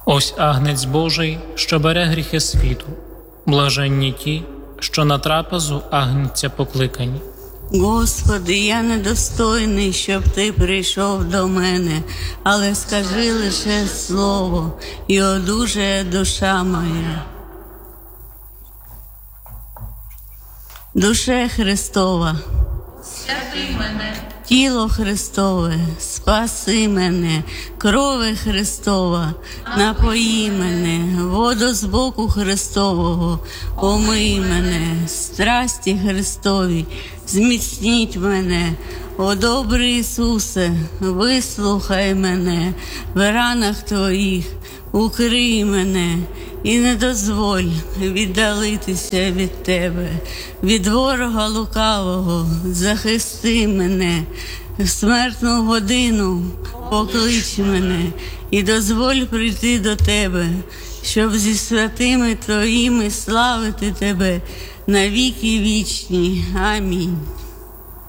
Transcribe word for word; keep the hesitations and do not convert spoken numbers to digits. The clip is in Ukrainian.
Ось агнець Божий, що бере гріхи світу. Блаженні ті, що на трапезу агнця покликані. Господи, я недостойний, щоб Ти прийшов до мене, але скажи лише слово, і одужає душа моя. Душе Христова, святи мене, тіло Христове, спаси мене, крови Христова, напої мене, воду з боку Христового, омий мене, страсті Христові, зміцніть мене. О добрий Ісусе, вислухай мене, в ранах Твоїх укрий мене і не дозволь віддалитися від Тебе, від ворога лукавого захисти мене, в смертну годину поклич мене і дозволь прийти до Тебе, щоб зі святими Твоїми славити Тебе на віки вічні. Амінь.